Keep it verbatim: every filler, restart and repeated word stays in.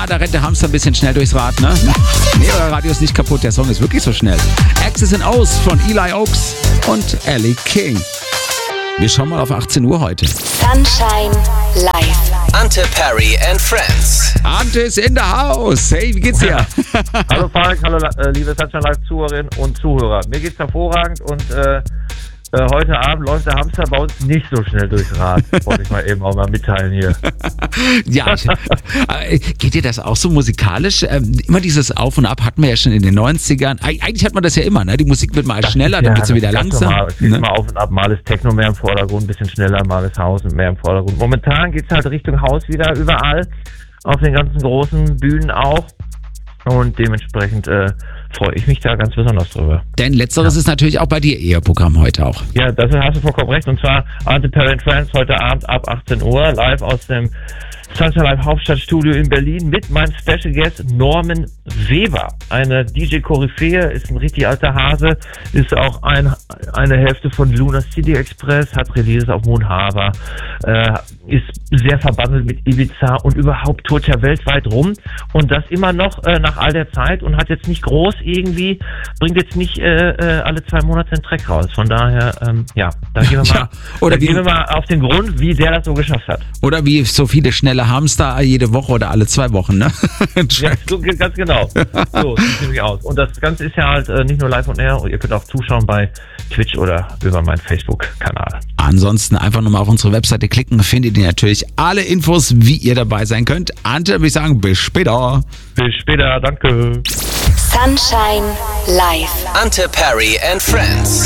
da rennt der Hamster ein bisschen schnell durchs Rad, ne? Nee, euer Radio ist nicht kaputt, der Song ist wirklich so schnell. X's and O's von Eli Oaks und Ellie King. Wir schauen mal auf achtzehn Uhr heute. Sunshine Live. Ante Perry and Friends. Ante ist in der Haus. Hey, wie geht's dir? Hallo Falk, hallo äh, liebe Sunshine Live Zuhörerinnen und Zuhörer. Mir geht's hervorragend und äh, äh, heute Abend läuft der Hamster bei uns nicht so schnell durchs Rad. Wollte ich mal eben auch mal mitteilen hier. Ja, ich, äh, geht dir das auch so musikalisch? Ähm, immer dieses Auf und Ab hatten wir ja schon in den neunzigern. Eig- eigentlich hat man das ja immer, ne? Die Musik wird mal Das schneller, ist dann ja, wird sie das wieder ist ganz langsam. normal. Es geht Ne? immer auf und ab. Mal ist Techno mehr im Vordergrund, ein bisschen schneller, mal ist Haus mehr im Vordergrund. Momentan geht's halt Richtung Haus wieder überall, auf den ganzen großen Bühnen auch. Und dementsprechend äh, freue ich mich da ganz besonders drüber. Denn letzteres Ja. ist natürlich auch bei dir eher Programm heute auch. Ja, das hast du vollkommen recht. Und zwar Ante Perry and Friends heute Abend ab achtzehn Uhr live aus dem Sunshine Live Hauptstadtstudio in Berlin mit meinem Special Guest Norman Weber. Eine D J-Koryphäe, ist ein richtig alter Hase, ist auch ein, eine Hälfte von Luna City Express, hat Releases auf Moon Harbor, äh, ist sehr verbandelt mit Ibiza und überhaupt tourt ja weltweit rum und das immer noch äh, nach all der Zeit und hat jetzt nicht groß irgendwie, bringt jetzt nicht äh, äh, alle zwei Monate einen Track raus. Von daher, ähm, ja, da gehen wir mal, Ja, oder da wie- gehen wir mal auf den Grund, wie der das so geschafft hat. Oder wie so viele schnelle Hamster jede Woche oder alle zwei Wochen, ne? Ja, so, ganz genau. So sieht nämlich aus. Und das Ganze ist ja halt äh, nicht nur live on air, ihr könnt auch zuschauen bei Twitch oder über meinen Facebook-Kanal. Ansonsten einfach nochmal auf unsere Webseite klicken, findet ihr natürlich alle Infos, wie ihr dabei sein könnt. Ante, würde ich sagen, bis später. Bis später, danke. Sunshine Live. Ante Perry and Friends.